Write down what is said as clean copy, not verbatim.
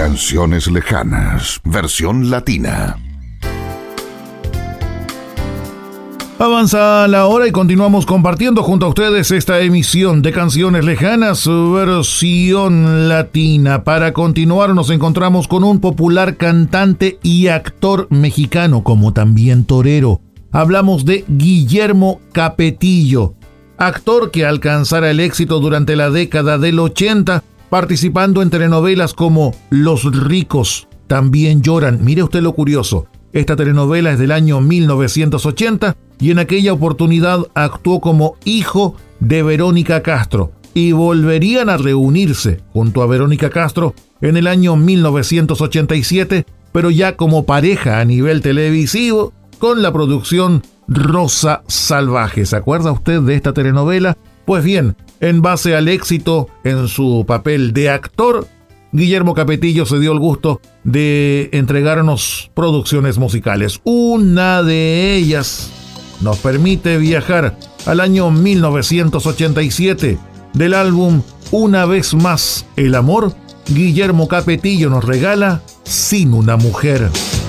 Canciones lejanas, versión latina. Avanza la hora y continuamos compartiendo junto a ustedes esta emisión de Canciones Lejanas, versión latina. Para continuar nos encontramos con un popular cantante y actor mexicano, como también torero. Hablamos de Guillermo Capetillo, actor que alcanzara el éxito durante la década del 80, participando en telenovelas como Los ricos también lloran. Mire usted lo curioso. Esta telenovela es del año 1980 y en aquella oportunidad actuó como hijo de Verónica Castro y volverían a reunirse junto a Verónica Castro en el año 1987, pero ya como pareja a nivel televisivo con la producción Rosa Salvaje. ¿Se acuerda usted de esta telenovela? Pues bien, en base al éxito en su papel de actor, Guillermo Capetillo se dio el gusto de entregarnos producciones musicales. Una de ellas nos permite viajar al año 1987. Del álbum Una vez más el amor, Guillermo Capetillo nos regala Sin una mujer.